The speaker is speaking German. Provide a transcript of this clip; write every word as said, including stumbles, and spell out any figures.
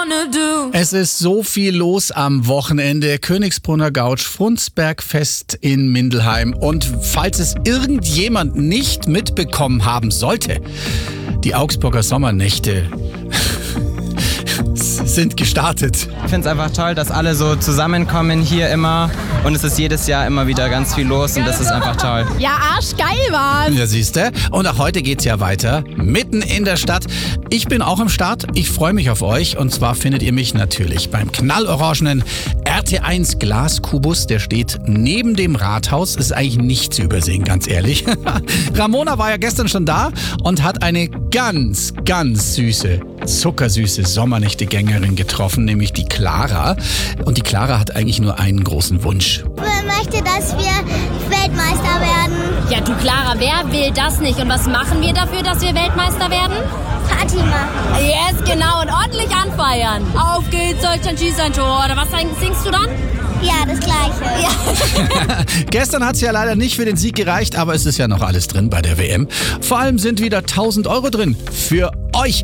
wanna do. Es ist so viel los am Wochenende. Königsbrunner Gauch, Frundsbergfest in Mindelheim. Und falls es irgendjemand nicht mitbekommen haben sollte, die Augsburger Sommernächte sind gestartet. Ich finde es einfach toll, dass alle so zusammenkommen hier immer und es ist jedes Jahr immer wieder ganz viel los und das ist einfach toll. Ja, arschgeil war's. Ja, siehste. Und auch heute geht's ja weiter, mitten in der Stadt. Ich bin auch am Start. Ich freue mich auf euch. Und zwar findet ihr mich natürlich beim knallorangenen R T eins Glaskubus. Der steht neben dem Rathaus. Ist eigentlich nicht zu übersehen, ganz ehrlich. Ramona war ja gestern schon da und hat eine ganz, ganz süße, zuckersüße Sommernächte-Gängerin getroffen, nämlich die Clara. Und die Clara hat eigentlich nur einen großen Wunsch. Ich möchte, dass wir Weltmeister werden. Ja, du Clara, wer will das nicht? Und was machen wir dafür, dass wir Weltmeister werden? Party machen. Yes, genau. Und ordentlich anfeiern. Auf geht's, Deutschland schießt ein Tor. Oder was singst du dann? Ja, das Gleiche. Ja. Gestern hat es ja leider nicht für den Sieg gereicht, aber es ist ja noch alles drin bei der W M. Vor allem sind wieder tausend Euro drin für euch.